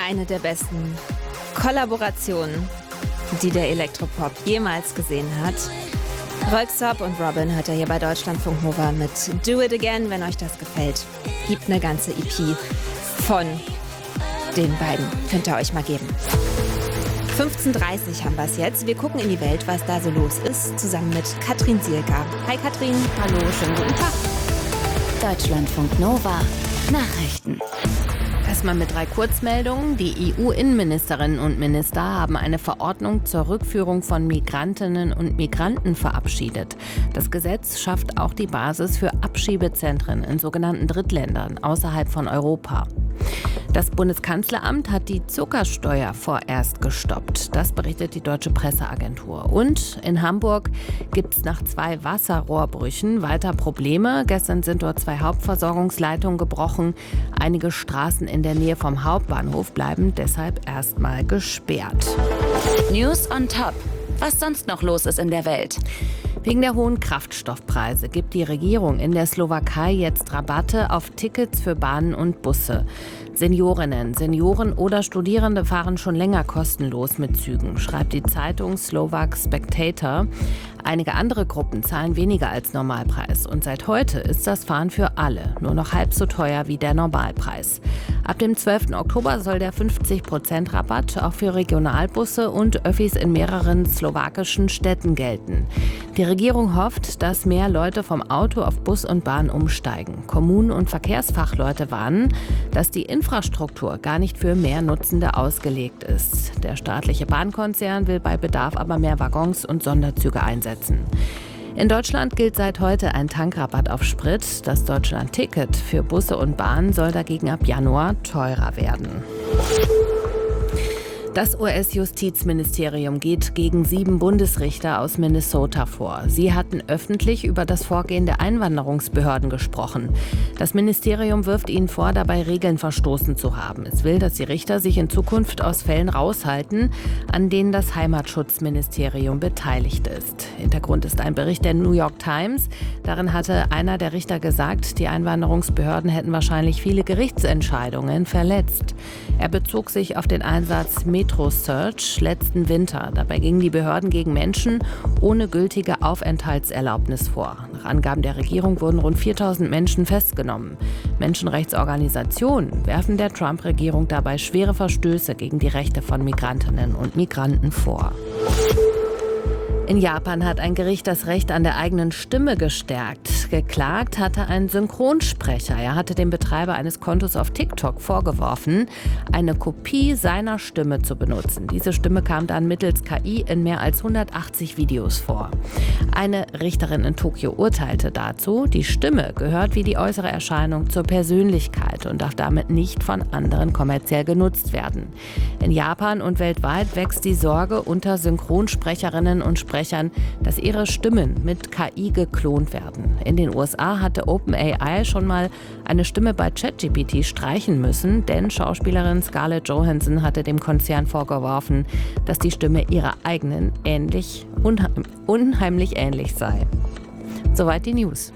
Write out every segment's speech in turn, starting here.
eine der besten Kollaborationen, die der Elektropop jemals gesehen hat. Röyksopp und Robin hört ihr hier bei Deutschlandfunk Nova mit Do It Again, wenn euch das gefällt. Gibt eine ganze EP von den beiden. Könnt ihr euch mal geben. 15:30 Uhr haben wir es jetzt. Wir gucken in die Welt, was da so los ist, zusammen mit Katrin Sielka. Hi Katrin. Hallo, schönen guten Tag. Deutschlandfunk Nova Nachrichten. Erstmal mit 3 Kurzmeldungen. Die EU-Innenministerinnen und Minister haben eine Verordnung zur Rückführung von Migrantinnen und Migranten verabschiedet. Das Gesetz schafft auch die Basis für Abschiebezentren in sogenannten Drittländern außerhalb von Europa. Das Bundeskanzleramt hat die Zuckersteuer vorerst gestoppt. Das berichtet die Deutsche Presseagentur. Und in Hamburg gibt es nach 2 Wasserrohrbrüchen weiter Probleme. Gestern sind dort 2 Hauptversorgungsleitungen gebrochen. Einige Straßen in der Nähe vom Hauptbahnhof bleiben deshalb erstmal gesperrt. News on top. Was sonst noch los ist in der Welt? Wegen der hohen Kraftstoffpreise gibt die Regierung in der Slowakei jetzt Rabatte auf Tickets für Bahnen und Busse. Seniorinnen, Senioren oder Studierende fahren schon länger kostenlos mit Zügen, schreibt die Zeitung Slovak Spectator. Einige andere Gruppen zahlen weniger als Normalpreis. Und seit heute ist das Fahren für alle nur noch halb so teuer wie der Normalpreis. Ab dem 12. Oktober soll der 50% Rabatt auch für Regionalbusse und Öffis in mehreren slowakischen Städten gelten. Die Regierung hofft, dass mehr Leute vom Auto auf Bus und Bahn umsteigen. Kommunen und Verkehrsfachleute warnen, dass die Infrastruktur gar nicht für mehr Nutzende ausgelegt ist. Der staatliche Bahnkonzern will bei Bedarf aber mehr Waggons und Sonderzüge einsetzen. In Deutschland gilt seit heute ein Tankrabatt auf Sprit. Das Deutschland-Ticket für Busse und Bahnen soll dagegen ab Januar teurer werden. Das US-Justizministerium geht gegen 7 Bundesrichter aus Minnesota vor. Sie hatten öffentlich über das Vorgehen der Einwanderungsbehörden gesprochen. Das Ministerium wirft ihnen vor, dabei Regeln verstoßen zu haben. Es will, dass die Richter sich in Zukunft aus Fällen raushalten, an denen das Heimatschutzministerium beteiligt ist. Hintergrund ist ein Bericht der New York Times. Darin hatte einer der Richter gesagt, die Einwanderungsbehörden hätten wahrscheinlich viele Gerichtsentscheidungen verletzt. Er bezog sich auf den Einsatz Metro Search letzten Winter. Dabei gingen die Behörden gegen Menschen ohne gültige Aufenthaltserlaubnis vor. Nach Angaben der Regierung wurden rund 4.000 Menschen festgenommen. Menschenrechtsorganisationen werfen der Trump-Regierung dabei schwere Verstöße gegen die Rechte von Migrantinnen und Migranten vor. In Japan hat ein Gericht das Recht an der eigenen Stimme gestärkt. Geklagt hatte ein Synchronsprecher. Er hatte dem Betreiber eines Kontos auf TikTok vorgeworfen, eine Kopie seiner Stimme zu benutzen. Diese Stimme kam dann mittels KI in mehr als 180 Videos vor. Eine Richterin in Tokio urteilte dazu, die Stimme gehört wie die äußere Erscheinung zur Persönlichkeit und darf damit nicht von anderen kommerziell genutzt werden. In Japan und weltweit wächst die Sorge unter Synchronsprecherinnen und Sprechern, dass ihre Stimmen mit KI geklont werden. In den USA hatte OpenAI schon mal eine Stimme bei ChatGPT streichen müssen, denn Schauspielerin Scarlett Johansson hatte dem Konzern vorgeworfen, dass die Stimme ihrer eigenen unheimlich ähnlich sei. Soweit die News.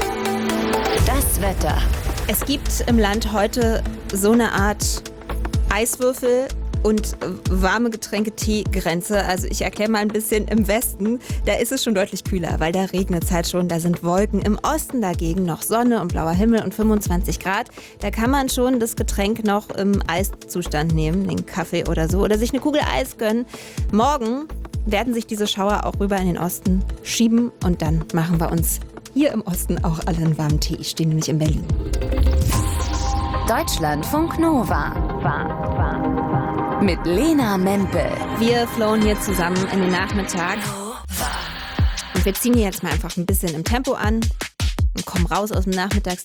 Das Wetter. Es gibt im Land heute so eine Art Eiswürfel und warme Getränke-Tee-Grenze. Also ich erkläre mal ein bisschen, im Westen, da ist es schon deutlich kühler, weil da regnet es halt schon, da sind Wolken. Im Osten dagegen noch Sonne und blauer Himmel und 25 Grad. Da kann man schon das Getränk noch im Eiszustand nehmen, den Kaffee oder so, oder sich eine Kugel Eis gönnen. Morgen werden sich diese Schauer auch rüber in den Osten schieben und dann machen wir uns hier im Osten auch alle einen warmen Tee. Ich stehe nämlich in Berlin. Deutschlandfunk Nova. Mit Lena Mempel. Wir flowen hier zusammen in den Nachmittag. Und wir ziehen hier jetzt mal einfach ein bisschen im Tempo an und kommen raus aus dem Nachmittags